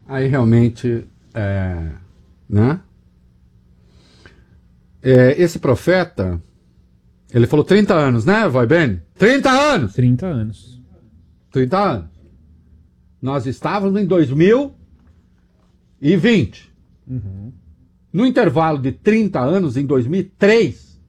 Aí realmente, né? Esse profeta, ele falou 30 anos, né, vai bem? 30 anos! 30 anos. 30 anos. Nós estávamos em 2020. Uhum. No intervalo de 30 anos, em 2003,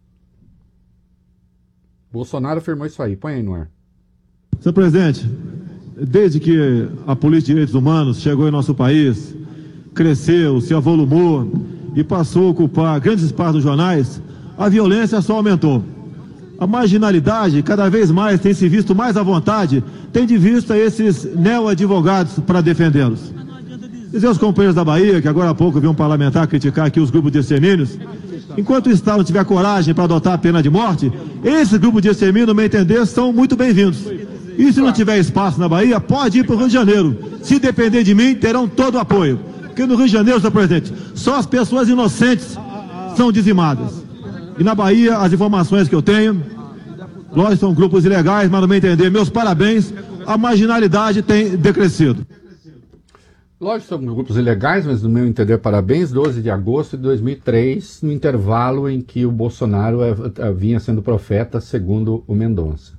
Bolsonaro afirmou isso aí. Põe aí no ar. Senhor presidente, desde que a política de direitos humanos chegou em nosso país, cresceu, se avolumou e passou a ocupar grandes espaços dos jornais, a violência só aumentou. A marginalidade cada vez mais tem se visto mais à vontade, tem de vista esses neo-advogados para defendê-los. Dizer aos companheiros da Bahia, que agora há pouco vi um parlamentar criticar aqui os grupos de extermínios, enquanto o Estado não tiver coragem para adotar a pena de morte, esses grupos de extermínio, no meu entender, são muito bem-vindos. E se não tiver espaço na Bahia, pode ir para o Rio de Janeiro. Se depender de mim, terão todo o apoio. Porque no Rio de Janeiro, senhor presidente, só as pessoas inocentes são dizimadas. E na Bahia, as informações que eu tenho, nós são grupos ilegais, mas no meu entender, meus parabéns, a marginalidade tem decrescido. Lógico, são grupos ilegais, mas no meu entender, parabéns, 12 de agosto de 2003, no intervalo em que o Bolsonaro vinha sendo profeta, segundo o Mendonça.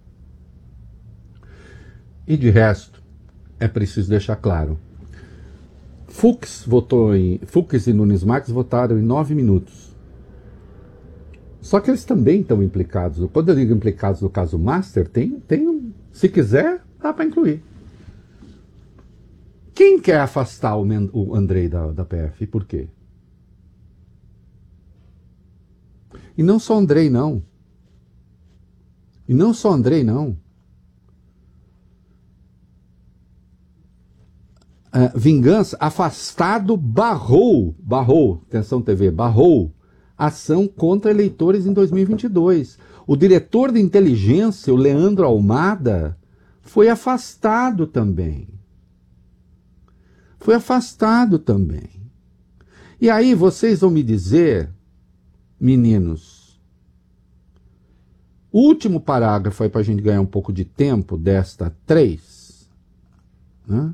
E de resto, é preciso deixar claro. Fux e Nunes Marques votaram em 9 minutos. Só que eles também estão implicados. Quando eu digo implicados no caso Master, se quiser, dá para incluir. Quem quer afastar o Andrei da PF e por quê? E não só Andrei, não. Vingança, afastado, barrou, atenção TV, barrou ação contra eleitores em 2022. O diretor de inteligência, o Leandro Almada, foi afastado também. E aí vocês vão me dizer, meninos, o último parágrafo aí para a gente ganhar um pouco de tempo desta 3, né?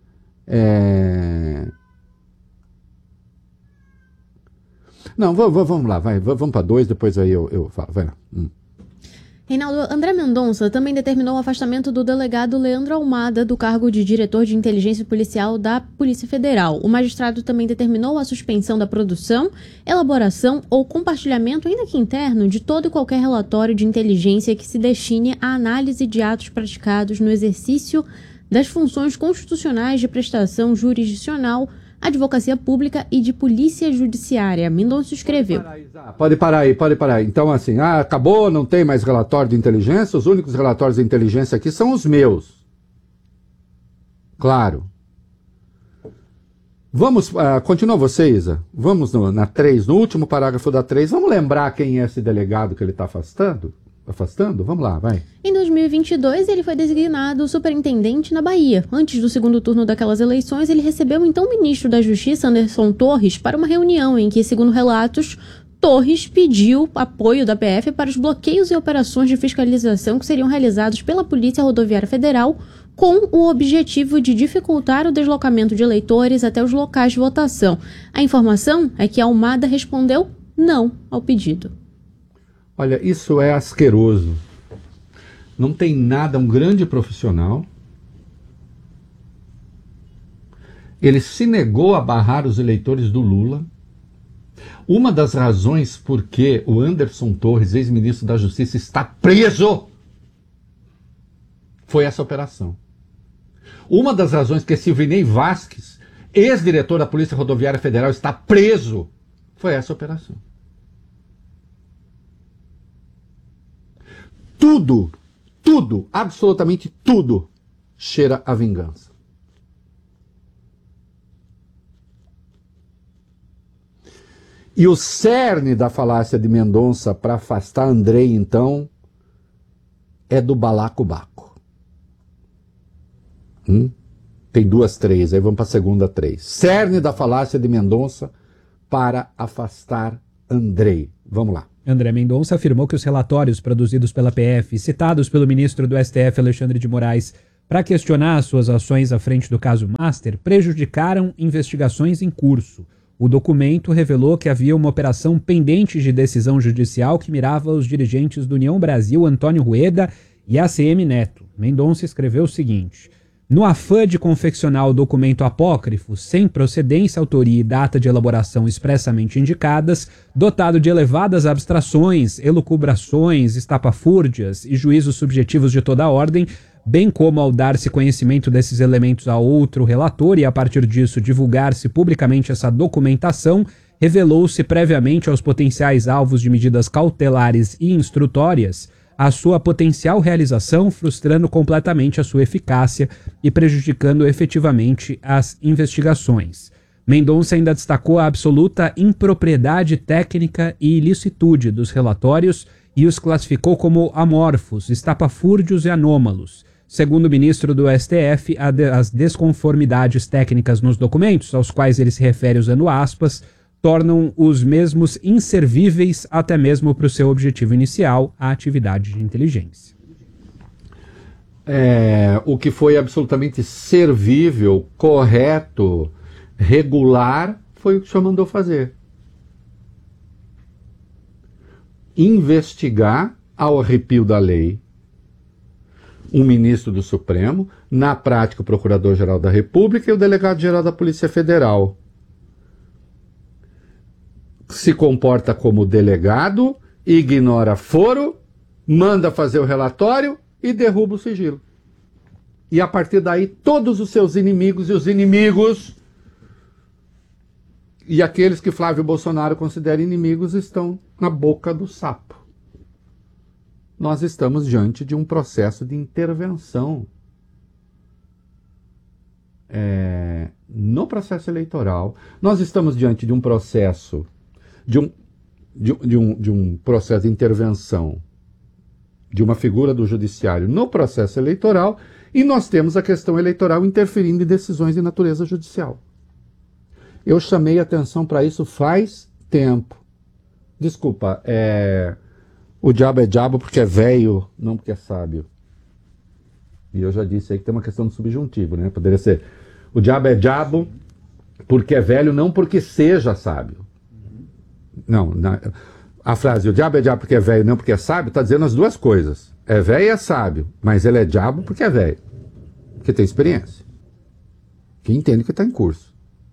Não, vamos lá, vamos para 2, depois aí eu falo, vai lá. Reinaldo, André Mendonça também determinou o afastamento do delegado Leandro Almada do cargo de diretor de inteligência policial da Polícia Federal. O magistrado também determinou a suspensão da produção, elaboração ou compartilhamento, ainda que interno, de todo e qualquer relatório de inteligência que se destine à análise de atos praticados no exercício das funções constitucionais de prestação jurisdicional, advocacia pública e de polícia judiciária. Mendonça escreveu. Pode parar aí. Então, assim, acabou, não tem mais relatório de inteligência, os únicos relatórios de inteligência aqui são os meus. Claro. Vamos, continua você, Isa. Vamos na 3, no último parágrafo da 3, vamos lembrar quem é esse delegado que ele está afastando? Vamos lá, vai. Em 2022, ele foi designado superintendente na Bahia. Antes do segundo turno daquelas eleições, ele recebeu então o ministro da Justiça, Anderson Torres, para uma reunião em que, segundo relatos, Torres pediu apoio da PF para os bloqueios e operações de fiscalização que seriam realizados pela Polícia Rodoviária Federal com o objetivo de dificultar o deslocamento de eleitores até os locais de votação. A informação é que Almada respondeu não ao pedido. Olha, isso é asqueroso. Não tem nada, um grande profissional. Ele se negou a barrar os eleitores do Lula. Uma das razões por que o Anderson Torres, ex-ministro da Justiça, está preso foi essa operação. Uma das razões que Silvinei Vasquez, ex-diretor da Polícia Rodoviária Federal, está preso foi essa operação. Tudo, absolutamente tudo, cheira a vingança. E o cerne da falácia de Mendonça para afastar Andrei, então, é do balacobaco. Tem 2, 3, aí vamos para a segunda 3. Cerne da falácia de Mendonça para afastar Andrei. Vamos lá. André Mendonça afirmou que os relatórios produzidos pela PF, citados pelo ministro do STF, Alexandre de Moraes, para questionar suas ações à frente do caso Master, prejudicaram investigações em curso. O documento revelou que havia uma operação pendente de decisão judicial que mirava os dirigentes do União Brasil, Antônio Rueda, e ACM Neto. Mendonça escreveu o seguinte: no afã de confeccionar o documento apócrifo, sem procedência, autoria e data de elaboração expressamente indicadas, dotado de elevadas abstrações, elucubrações, estapafúrdias e juízos subjetivos de toda a ordem, bem como ao dar-se conhecimento desses elementos a outro relator e, a partir disso, divulgar-se publicamente essa documentação, revelou-se previamente aos potenciais alvos de medidas cautelares e instrutórias a sua potencial realização, frustrando completamente a sua eficácia e prejudicando efetivamente as investigações. Mendonça ainda destacou a absoluta impropriedade técnica e ilicitude dos relatórios e os classificou como amorfos, estapafúrdios e anômalos. Segundo o ministro do STF, as desconformidades técnicas nos documentos, aos quais ele se refere usando aspas, tornam os mesmos inservíveis até mesmo para o seu objetivo inicial, a atividade de inteligência. O que foi absolutamente servível, correto, regular, foi o que o senhor mandou fazer. Investigar ao arrepio da lei um ministro do Supremo, na prática o Procurador-Geral da República e o Delegado-Geral da Polícia Federal. Se comporta como delegado, ignora foro, manda fazer o relatório e derruba o sigilo. E a partir daí todos os seus inimigos e aqueles que Flávio Bolsonaro considera inimigos estão na boca do sapo. Nós estamos diante de um processo de intervenção no processo eleitoral. Nós estamos diante de um processo de um processo de intervenção de uma figura do judiciário no processo eleitoral, e nós temos a questão eleitoral interferindo em decisões de natureza judicial. Eu chamei atenção para isso faz tempo. Desculpa, o diabo é diabo porque é velho, não porque é sábio. E eu já disse aí que tem uma questão do subjuntivo, né? Poderia ser, o diabo é diabo porque é velho, não porque seja sábio. Não, a frase, o diabo é diabo porque é velho, não porque é sábio, está dizendo as duas coisas. É velho e é sábio, mas ele é diabo porque é velho. Porque tem experiência. Que entende que está em curso.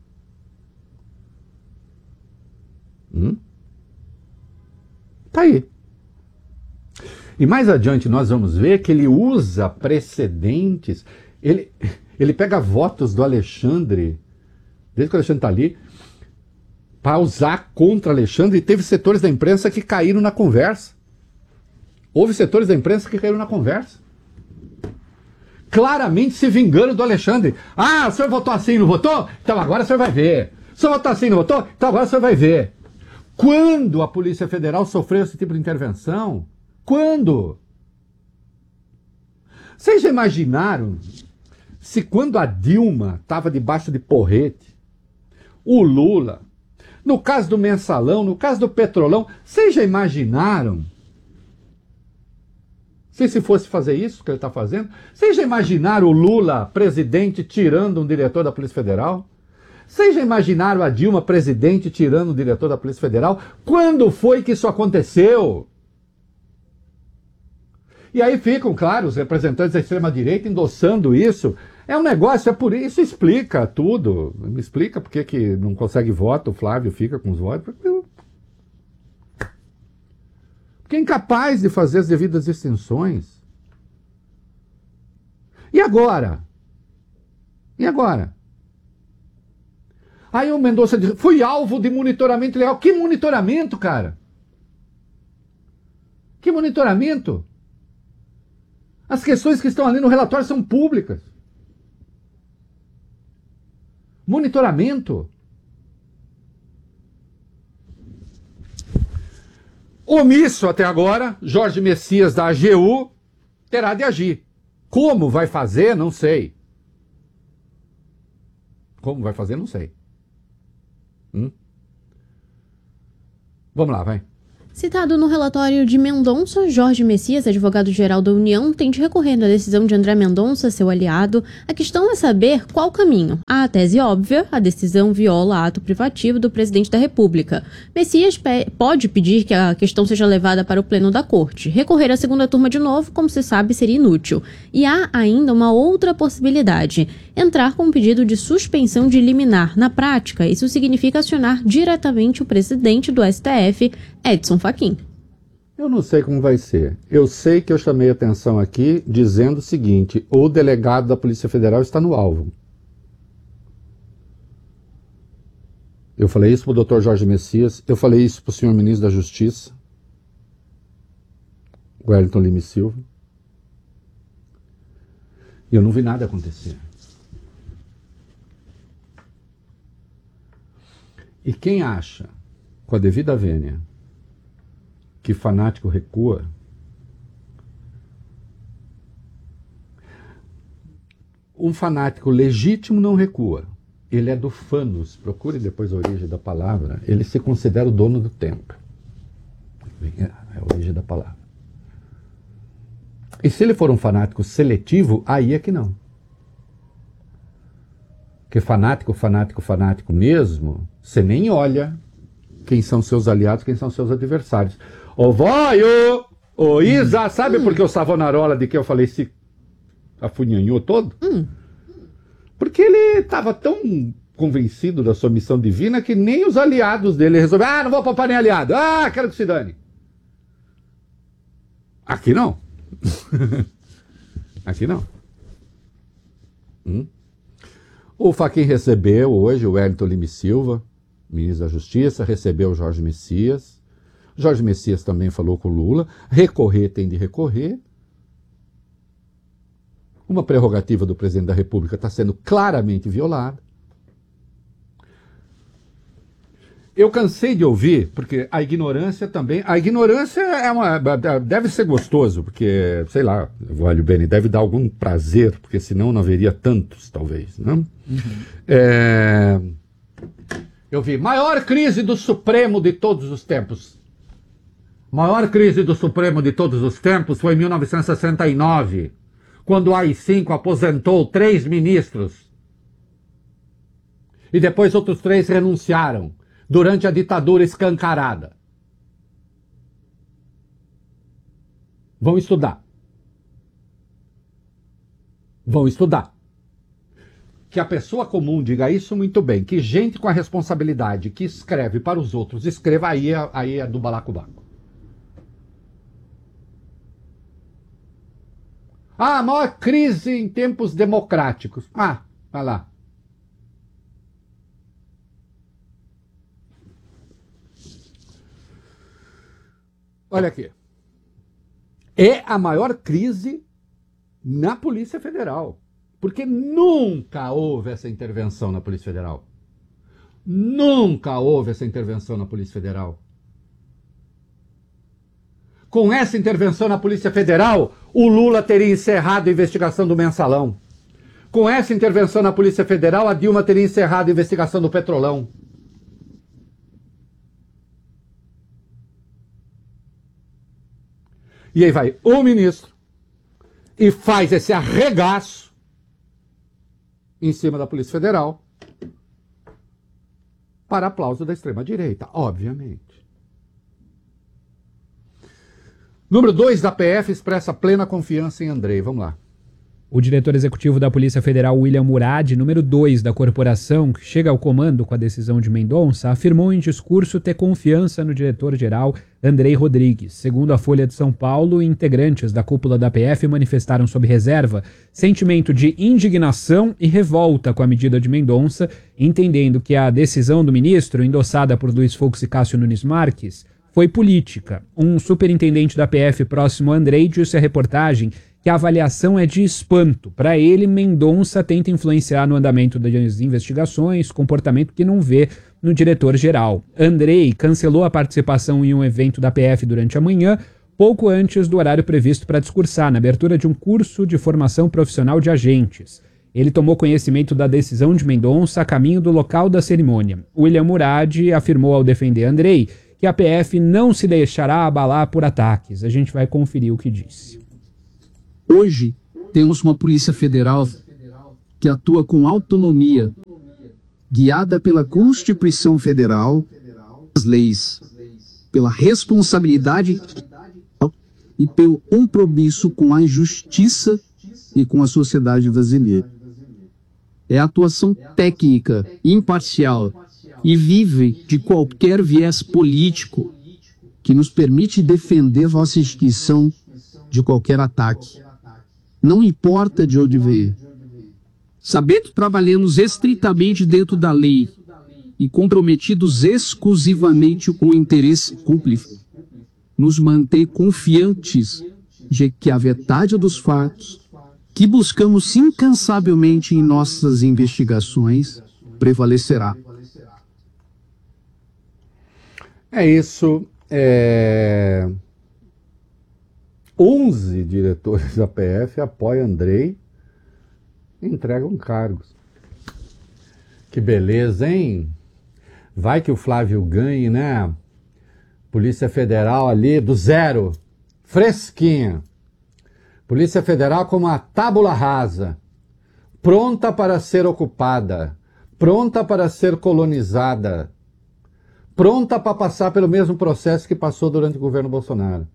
Tá aí. E mais adiante nós vamos ver que ele usa precedentes, ele pega votos do Alexandre, desde que o Alexandre está ali, para usar contra Alexandre, e teve setores da imprensa que caíram na conversa. Houve setores da imprensa que caíram na conversa. Claramente se vingando do Alexandre. Ah, o senhor votou assim, não votou? Então agora o senhor vai ver. O senhor votou assim, não votou? Então agora o senhor vai ver. Quando a Polícia Federal sofreu esse tipo de intervenção? Quando? Vocês já imaginaram se quando a Dilma estava debaixo de porrete, o Lula, no caso do Mensalão, no caso do Petrolão, vocês já imaginaram? Se fosse fazer isso que ele está fazendo, vocês já imaginaram o Lula, presidente, tirando um diretor da Polícia Federal? Vocês já imaginaram a Dilma, presidente, tirando um diretor da Polícia Federal? Quando foi que isso aconteceu? E aí ficam, claro, os representantes da extrema-direita endossando isso. É um negócio, é por isso, explica tudo. Me explica por que não consegue voto, o Flávio fica com os votos. Porque é incapaz de fazer as devidas distinções. E agora? E agora? Aí o Mendonça diz, fui alvo de monitoramento ilegal. Que monitoramento, cara? Que monitoramento? As questões que estão ali no relatório são públicas. Monitoramento. Omisso até agora, Jorge Messias da AGU terá de agir. Como vai fazer, não sei. Como vai fazer, não sei. Vamos lá, vai. Citado no relatório de Mendonça, Jorge Messias, advogado-geral da União, tem de recorrer da decisão de André Mendonça, seu aliado. A questão é saber qual caminho. A tese óbvia, a decisão viola ato privativo do presidente da República. Messias pode pedir que a questão seja levada para o pleno da Corte. Recorrer à segunda turma de novo, como se sabe, seria inútil. E há ainda uma outra possibilidade: entrar com um pedido de suspensão de liminar. Na prática, isso significa acionar diretamente o presidente do STF, Edson Fachin. Eu não sei como vai ser. Eu sei que eu chamei atenção aqui dizendo o seguinte: o delegado da Polícia Federal está no alvo. Eu falei isso para o Dr. Jorge Messias, eu falei isso para o senhor ministro da Justiça, Wellington Lima e Silva. E eu não vi nada acontecer. E quem acha, com a devida vênia, que fanático recua, um fanático legítimo não recua. Ele é do fanos, procure depois a origem da palavra, ele se considera o dono do tempo. É a origem da palavra. E se ele for um fanático seletivo, aí é que não. Porque fanático mesmo, você nem olha quem são seus aliados, quem são seus adversários. Ô Voio, ô Isa, sabe por que o Savonarola de que eu falei se afunhanhou todo? Porque ele estava tão convencido da sua missão divina que nem os aliados dele resolveram. Não vou poupar nem aliado. Quero que se dane. Aqui não. Aqui não. O Fachin recebeu hoje o Wellington Lima e Silva, ministro da Justiça, recebeu o Jorge Messias. Jorge Messias também falou com o Lula. Recorrer tem de recorrer. Uma prerrogativa do presidente da República está sendo claramente violada. Eu cansei de ouvir, porque a ignorância também... A ignorância deve ser gostoso, porque, sei lá, Valho Bene, deve dar algum prazer, porque senão não haveria tantos, talvez, não? Eu vi, maior crise do Supremo de todos os tempos. Maior crise do Supremo de todos os tempos foi em 1969, quando o AI-5 aposentou 3 ministros. E depois outros 3 renunciaram, durante a ditadura escancarada. Vão estudar. Vão estudar. Que a pessoa comum diga isso muito bem, que gente com a responsabilidade que escreve para os outros escreva, aí é do balacobaco. A maior crise em tempos democráticos. Vai lá. Olha aqui. É a maior crise na Polícia Federal. Porque nunca houve essa intervenção na Polícia Federal. Nunca houve essa intervenção na Polícia Federal. Com essa intervenção na Polícia Federal, o Lula teria encerrado a investigação do Mensalão. Com essa intervenção na Polícia Federal, a Dilma teria encerrado a investigação do Petrolão. E aí vai o ministro e faz esse arregaço em cima da Polícia Federal para aplauso da extrema-direita, obviamente. Número 2 da PF expressa plena confiança em Andrei. Vamos lá. O diretor executivo da Polícia Federal, William Murad, número 2 da corporação, que chega ao comando com a decisão de Mendonça, afirmou em discurso ter confiança no diretor-geral Andrei Rodrigues. Segundo a Folha de São Paulo, integrantes da cúpula da PF manifestaram sob reserva sentimento de indignação e revolta com a medida de Mendonça, entendendo que a decisão do ministro, endossada por Luiz Fux e Cássio Nunes Marques, foi política. Um superintendente da PF próximo a Andrei disse à reportagem que a avaliação é de espanto. Para ele, Mendonça tenta influenciar no andamento das investigações, comportamento que não vê no diretor-geral. Andrei cancelou a participação em um evento da PF durante a manhã, pouco antes do horário previsto para discursar, na abertura de um curso de formação profissional de agentes. Ele tomou conhecimento da decisão de Mendonça a caminho do local da cerimônia. William Murad afirmou ao defender Andrei que que a PF não se deixará abalar por ataques. A gente vai conferir o que disse. Hoje, temos uma Polícia Federal que atua com autonomia, guiada pela Constituição Federal, as leis, pela responsabilidade e pelo compromisso com a justiça e com a sociedade brasileira. É atuação técnica, imparcial e livre de qualquer viés político que nos permite defender vossa instituição de qualquer ataque. Não importa de onde veio. Sabendo que trabalhamos estritamente dentro da lei e comprometidos exclusivamente com o interesse público, nos mantém confiantes de que a verdade dos fatos, que buscamos incansavelmente em nossas investigações, prevalecerá. É isso. 11 diretores da PF apoiam Andrei e entregam cargos. Que beleza, hein? Vai que o Flávio ganhe, né? Polícia Federal ali do zero, fresquinha. Polícia Federal com uma tábula rasa, pronta para ser ocupada, pronta para ser colonizada, pronta para passar pelo mesmo processo que passou durante o governo Bolsonaro.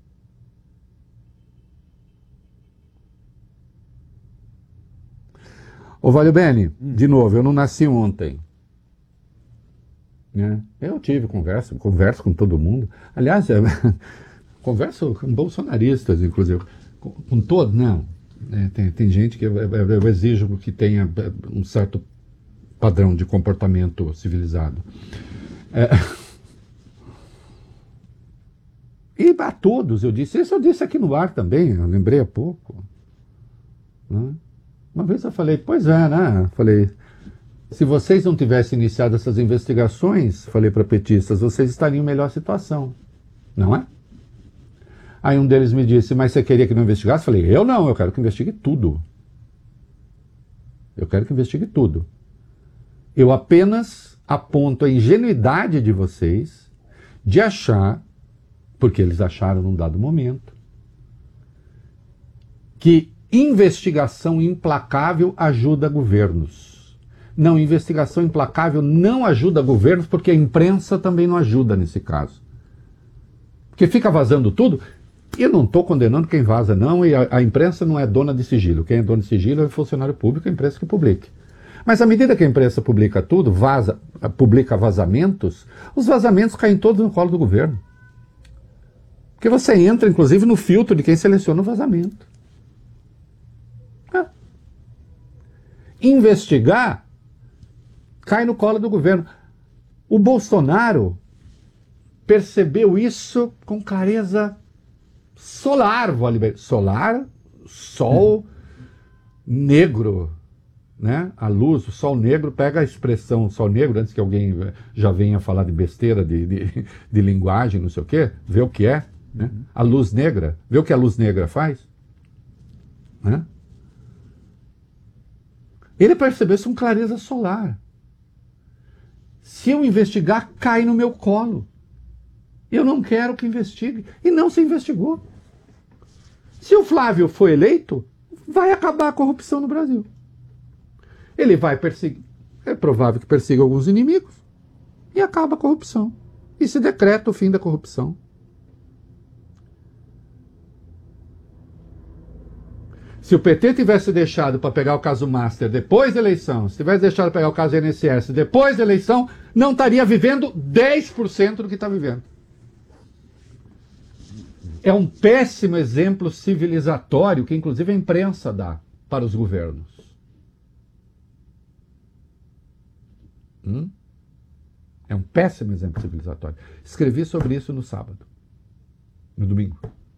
Ô Valio Bene, de novo, eu não nasci ontem. Né? Eu tive converso com todo mundo. Aliás, converso com bolsonaristas, inclusive. Com todos, não. Tem gente que eu exijo que tenha um certo padrão de comportamento civilizado. E a todos eu disse, isso eu disse aqui no ar também, eu lembrei há pouco. Né? Uma vez eu falei, pois é, né? Falei, se vocês não tivessem iniciado essas investigações, falei para petistas, vocês estariam em melhor situação, não é? Aí um deles me disse, mas você queria que não investigasse? Falei, eu não, eu quero que investigue tudo. Eu quero que investigue tudo. Eu apenas aponto a ingenuidade de vocês de achar, porque eles acharam num dado momento, que investigação implacável ajuda governos. Não, investigação implacável não ajuda governos, porque a imprensa também não ajuda nesse caso. Porque fica vazando tudo. Eu não estou condenando quem vaza, não, e a imprensa não é dona de sigilo. Quem é dono de sigilo é o funcionário público, a imprensa que publique. Mas à medida que a imprensa publica tudo, publica vazamentos, os vazamentos caem todos no colo do governo. Porque você entra, inclusive, no filtro de quem seleciona o vazamento. Investigar cai no colo do governo. O Bolsonaro percebeu isso com clareza solar, solar, sol negro, né? A luz, o sol negro, pega a expressão sol negro, antes que alguém já venha falar de besteira, de linguagem, não sei o quê, vê o que é, né? A luz negra, vê o que a luz negra faz, né? Ele percebeu isso com clareza solar. Se eu investigar, cai no meu colo. Eu não quero que investigue. E não se investigou. Se o Flávio for eleito, vai acabar a corrupção no Brasil. Ele vai perseguir. É provável que persiga alguns inimigos. E acaba a corrupção. E se decreta o fim da corrupção. Se o PT tivesse deixado para pegar o caso Master depois da eleição, se tivesse deixado para pegar o caso INSS depois da eleição, não estaria vivendo 10% do que está vivendo. É um péssimo exemplo civilizatório que, inclusive, a imprensa dá para os governos. É um péssimo exemplo civilizatório. Escrevi sobre isso no sábado, no domingo.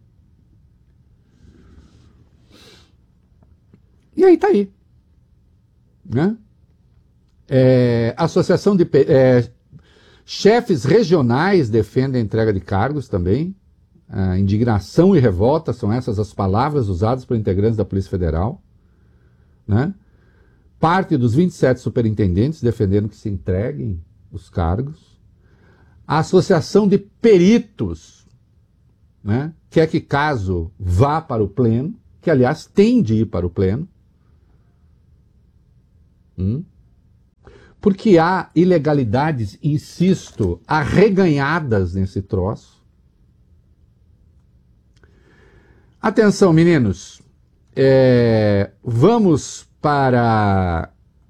E aí tá aí. Né? Associação de chefes regionais defendem a entrega de cargos também. Indignação e revolta são essas as palavras usadas por integrantes da Polícia Federal. Né? Parte dos 27 superintendentes defendendo que se entreguem os cargos. A Associação de Peritos, né, quer que caso vá para o pleno, que aliás tem de ir para o pleno, porque há ilegalidades, insisto, arreganhadas nesse troço. Atenção, meninos, vamos para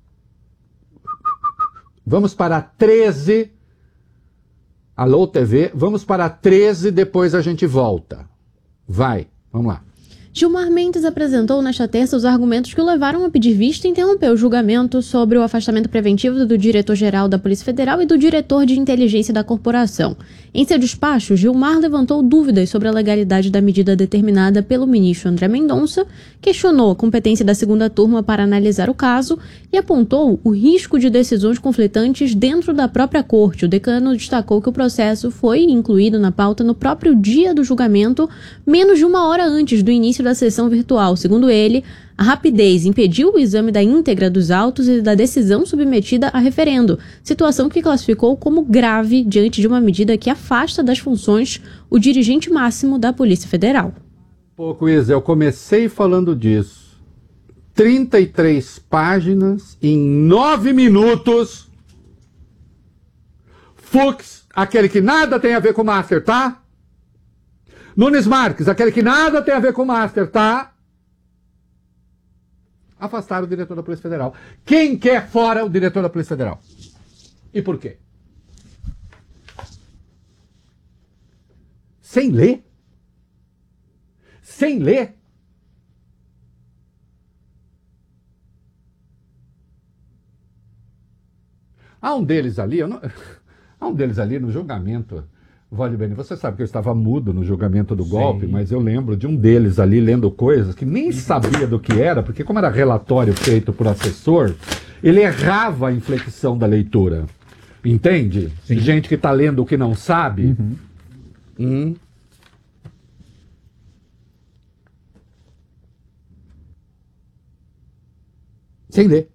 13. Alô, TV, vamos para 13, depois a gente volta. Vai, vamos lá. Gilmar Mendes apresentou nesta terça os argumentos que o levaram a pedir vista e interromper o julgamento sobre o afastamento preventivo do diretor-geral da Polícia Federal e do diretor de inteligência da corporação. Em seu despacho, Gilmar levantou dúvidas sobre a legalidade da medida determinada pelo ministro André Mendonça, questionou a competência da segunda turma para analisar o caso e apontou o risco de decisões conflitantes dentro da própria corte. O decano destacou que o processo foi incluído na pauta no próprio dia do julgamento, menos de uma hora antes do início da sessão virtual. Segundo ele, a rapidez impediu o exame da íntegra dos autos e da decisão submetida a referendo, situação que classificou como grave diante de uma medida que afasta das funções o dirigente máximo da Polícia Federal. Pouco, Isa, eu comecei falando disso. 33 páginas em 9 minutos. Fux, aquele que nada tem a ver com o Master, tá? Nunes Marques, aquele que nada tem a ver com o Master, tá? Afastaram o diretor da Polícia Federal. Quem quer fora o diretor da Polícia Federal? E por quê? Sem ler? Sem ler? Há um deles ali, há um deles ali no julgamento. Vale bem, você sabe que eu estava mudo no julgamento do golpe, mas eu lembro de um deles ali lendo coisas que nem sabia do que era, porque como era relatório feito por assessor, ele errava a inflexão da leitura. Entende? Sim. Gente que está lendo o que não sabe. Sem ler.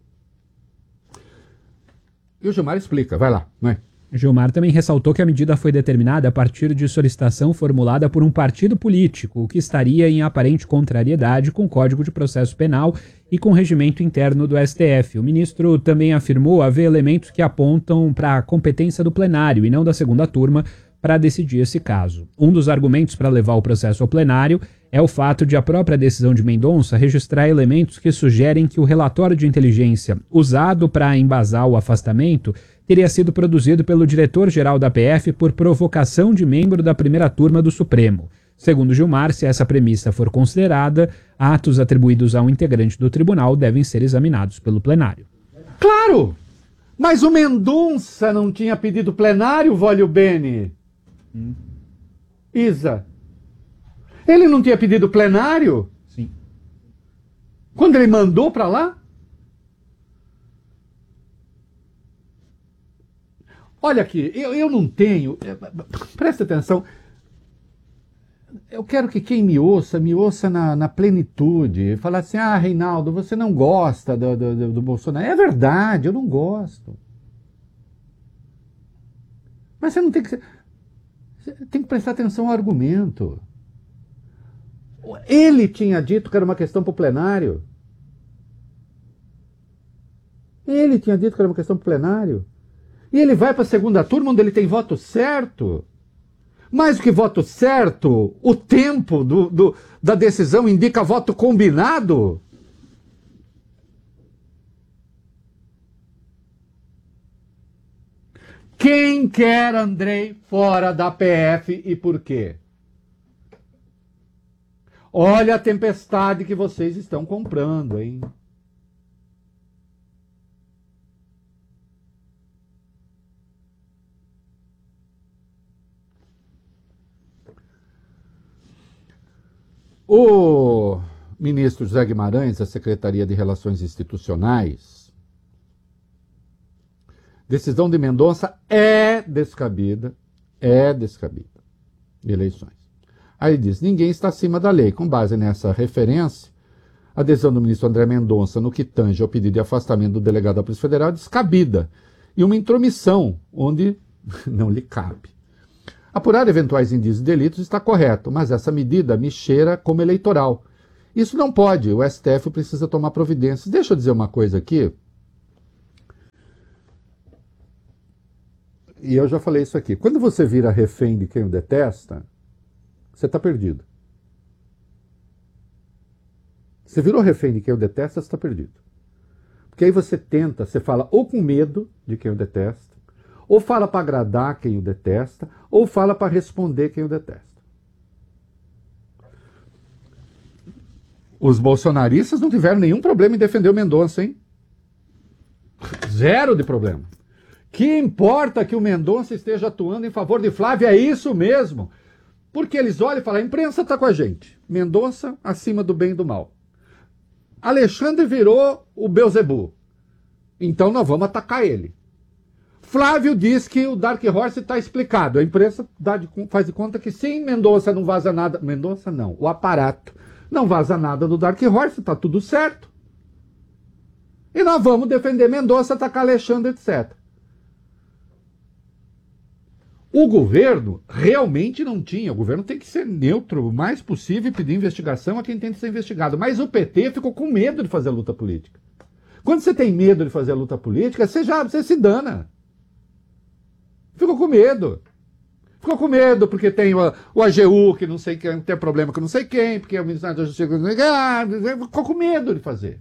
E o Gilmar explica, vai lá, vai. Gilmar também ressaltou que a medida foi determinada a partir de solicitação formulada por um partido político, o que estaria em aparente contrariedade com o Código de Processo Penal e com o regimento interno do STF. O ministro também afirmou haver elementos que apontam para a competência do plenário e não da segunda turma para decidir esse caso. Um dos argumentos para levar o processo ao plenário é o fato de a própria decisão de Mendonça registrar elementos que sugerem que o relatório de inteligência usado para embasar o afastamento teria sido produzido pelo diretor-geral da PF por provocação de membro da primeira turma do Supremo. Segundo Gilmar, se essa premissa for considerada, atos atribuídos a um integrante do tribunal devem ser examinados pelo plenário. Claro! Mas o Mendonça não tinha pedido plenário, Vólio Bene? Isa. Ele não tinha pedido plenário? Sim. Quando ele mandou para lá? Olha aqui, eu não tenho... Presta atenção. Eu quero que quem me ouça na plenitude. Falar assim, Reinaldo, você não gosta do Bolsonaro. É verdade, eu não gosto. Mas você não tem que... Você tem que prestar atenção ao argumento. Ele tinha dito que era uma questão para o plenário. Ele tinha dito que era uma questão para o plenário. E ele vai para a segunda turma, onde ele tem voto certo. Mais do que voto certo, o tempo da decisão indica voto combinado. Quem quer Andrei fora da PF e por quê? Olha a tempestade que vocês estão comprando, hein? O ministro José Guimarães, da Secretaria de Relações Institucionais, decisão de Mendonça é descabida eleições. Aí ele diz, ninguém está acima da lei. Com base nessa referência, a decisão do ministro André Mendonça no que tange ao pedido de afastamento do delegado da Polícia Federal é descabida e uma intromissão, onde Não lhe cabe. Apurar eventuais indícios de delitos está correto, mas essa medida me cheira como eleitoral. Isso não pode, o STF precisa tomar providências. Deixa eu dizer uma coisa aqui. E eu já falei isso aqui. Quando você vira refém de quem o detesta, você está perdido. Você virou refém de quem o detesta, você está perdido. Porque aí você tenta, você fala ou com medo de quem o detesta, ou fala para agradar quem o detesta, ou fala para responder quem o detesta. Os bolsonaristas não tiveram nenhum problema em defender o Mendonça, hein? Zero de problema. Que importa que o Mendonça esteja atuando em favor de Flávio, é isso mesmo. Porque eles olham e falam, a imprensa está com a gente. Mendonça acima do bem e do mal. Alexandre virou o Beelzebub. Então nós vamos atacar ele. Flávio diz que o Dark Horse está explicado. A imprensa faz de conta que sim, Mendonça não vaza nada. Mendonça não, o aparato. Não vaza nada do Dark Horse, está tudo certo. E nós vamos defender Mendonça, atacar Alexandre, etc. O governo realmente não tinha. O governo tem que ser neutro o mais possível e pedir investigação a quem tem que ser investigado. Mas o PT ficou com medo de fazer a luta política. Quando você tem medo de fazer a luta política, você se dana. Ficou com medo. Ficou com medo porque tem o AGU, que não sei quem, tem problema com não sei quem, porque é o Ministério da Justiça, ficou com medo de fazer.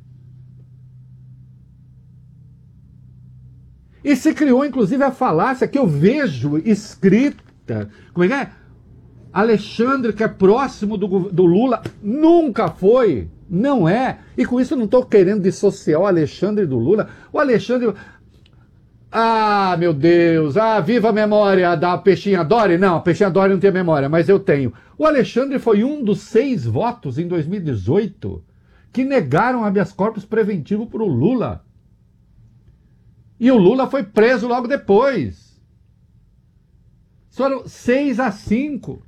E se criou, inclusive, a falácia que eu vejo escrita. Como é que é? Alexandre, que é próximo do Lula, nunca foi, não é. E com isso eu não estou querendo dissociar o Alexandre do Lula. O Alexandre... Ah, meu Deus, viva a memória da Peixinha Dori. Não, a Peixinha Dori não tem memória, mas eu tenho. O Alexandre foi um dos 6 votos em 2018 que negaram habeas corpus preventivo para o Lula. E o Lula foi preso logo depois. Foram 6-5.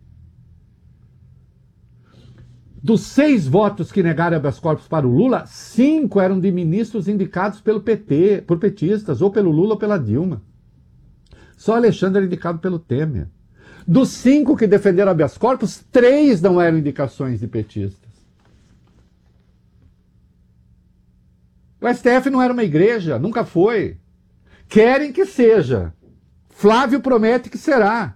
Dos 6 votos que negaram habeas corpus para o Lula, 5 eram de ministros indicados pelo PT, por petistas, ou pelo Lula ou pela Dilma. Só Alexandre era indicado pelo Temer. Dos 5 que defenderam habeas corpus, 3 não eram indicações de petistas. O STF não era uma igreja, nunca foi. Querem que seja. Flávio promete que será.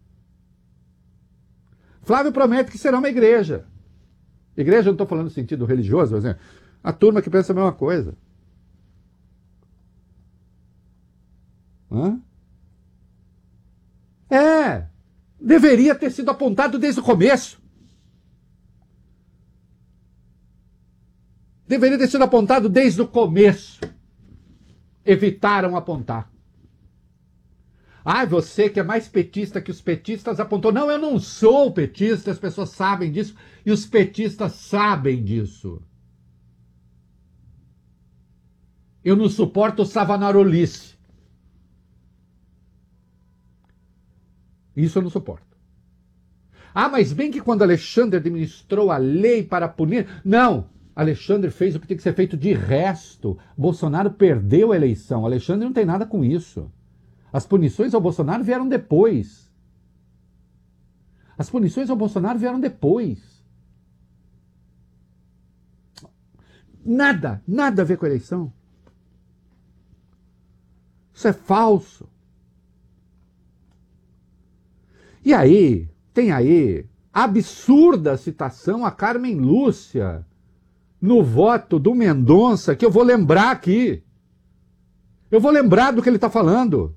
Flávio promete que será uma igreja. Igreja, eu não estou falando no sentido religioso, mas a turma que pensa a mesma coisa. Deveria ter sido apontado desde o começo. Deveria ter sido apontado desde o começo. Evitaram apontar. Você que é mais petista que os petistas apontou. Não, eu não sou petista, as pessoas sabem disso. E os petistas sabem disso. Eu não suporto savanarolice. Isso eu não suporto. Mas bem que quando Alexandre administrou a lei para punir... Não! Alexandre fez o que tem que ser feito de resto. Bolsonaro perdeu a eleição. Alexandre não tem nada com isso. As punições ao Bolsonaro vieram depois. As punições ao Bolsonaro vieram depois. Nada a ver com a eleição. Isso é falso. E aí, tem aí a absurda citação a Carmen Lúcia no voto do Mendonça, que eu vou lembrar aqui. Eu vou lembrar do que ele está falando.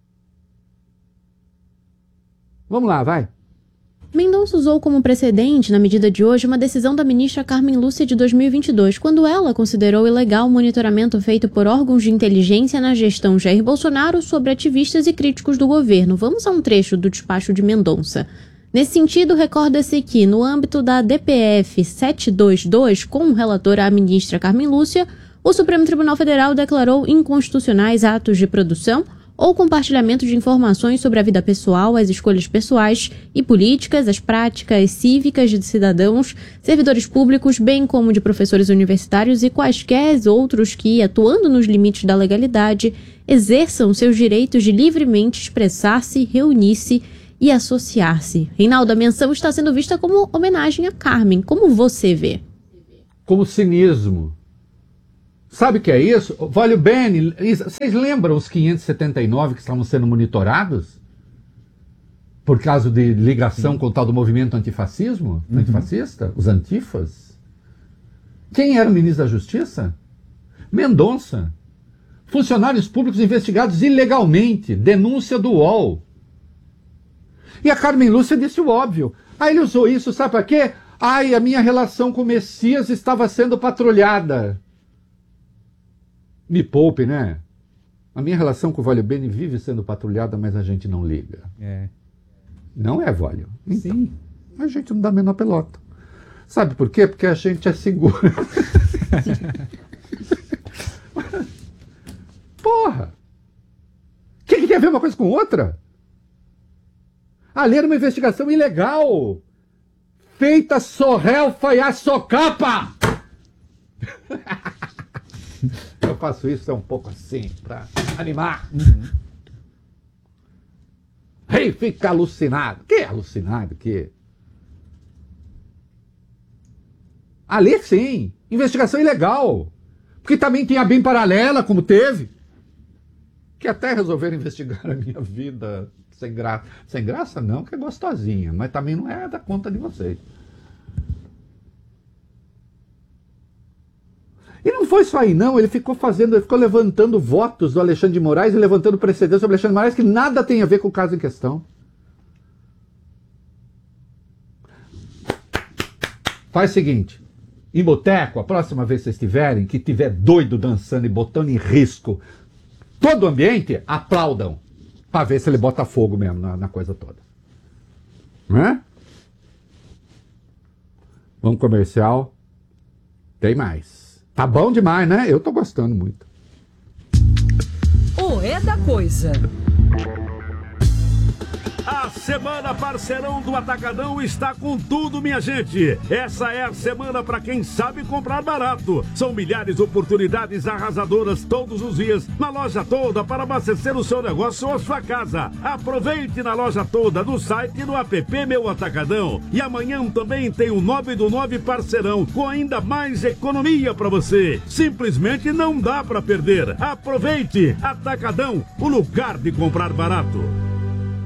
Vamos lá, vai. Mendonça usou como precedente, na medida de hoje, uma decisão da ministra Carmen Lúcia de 2022, quando ela considerou ilegal o monitoramento feito por órgãos de inteligência na gestão Jair Bolsonaro sobre ativistas e críticos do governo. Vamos a um trecho do despacho de Mendonça. Nesse sentido, recorda-se que, no âmbito da DPF 722, com o relator a ministra Carmen Lúcia, o Supremo Tribunal Federal declarou inconstitucionais atos de produção, ou compartilhamento de informações sobre a vida pessoal, as escolhas pessoais e políticas, as práticas cívicas de cidadãos, servidores públicos, bem como de professores universitários e quaisquer outros que, atuando nos limites da legalidade, exerçam seus direitos de livremente expressar-se, reunir-se e associar-se. Reinaldo, a menção está sendo vista como homenagem a Carmen. Como você vê? Como cinismo. Sabe o que é isso? Vale bene, vocês lembram os 579 que estavam sendo monitorados? Por causa de ligação com o tal do movimento antifascismo? Antifascista? Os antifas? Quem era o ministro da Justiça? Mendonça. Funcionários públicos investigados ilegalmente. Denúncia do UOL. E a Carmen Lúcia disse o óbvio. Ele usou isso, sabe para quê? A minha relação com o Messias estava sendo patrulhada. Me poupe, né? A minha relação com o Vale Bene vive sendo patrulhada, mas a gente não liga. Não é, Vólio? Então, sim. A gente não dá a menor pelota. Sabe por quê? Porque a gente é seguro. Porra! O que tem a ver uma coisa com outra? Ali era uma investigação ilegal, feita sorrelfa e a socapa. Eu faço isso um pouco assim, para animar. Rei fica alucinado. Que alucinado? Que? Ali sim, investigação ilegal. Porque também tem a bem paralela, como teve. Que até resolveram investigar a minha vida sem graça. Sem graça não, que é gostosinha, mas também não é da conta de vocês. E não foi só aí não, ele ficou levantando votos do Alexandre de Moraes e levantando precedentes sobre Alexandre de Moraes que nada tem a ver com o caso em questão. Faz o seguinte, em boteco, a próxima vez que vocês estiverem, que tiver doido dançando e botando em risco todo o ambiente, aplaudam. Para ver se ele bota fogo mesmo na coisa toda. Não é? Vamos comercial. Tem mais. Tá bom demais, né? Eu tô gostando muito. O É da Coisa. A Semana Parceirão do Atacadão está com tudo, minha gente. Essa é a semana para quem sabe comprar barato. São milhares de oportunidades arrasadoras todos os dias na loja toda para abastecer o seu negócio ou a sua casa. Aproveite na loja toda, no site e no app Meu Atacadão. E amanhã também tem o 9 do 9 Parceirão com ainda mais economia para você. Simplesmente não dá para perder. Aproveite! Atacadão, o lugar de comprar barato.